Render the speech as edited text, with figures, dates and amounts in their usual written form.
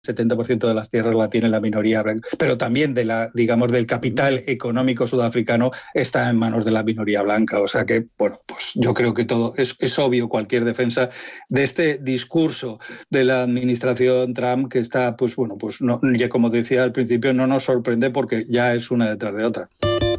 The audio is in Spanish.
70% de las tierras la tiene la minoría blanca, pero también digamos, del capital económico sudafricano está en manos de la minoría blanca. O sea que, bueno, pues yo creo que todo es obvio, cualquier defensa de este discurso de la administración Trump, que está, pues bueno, pues no, ya como decía al principio, no nos sorprende porque ya es una detrás de otra.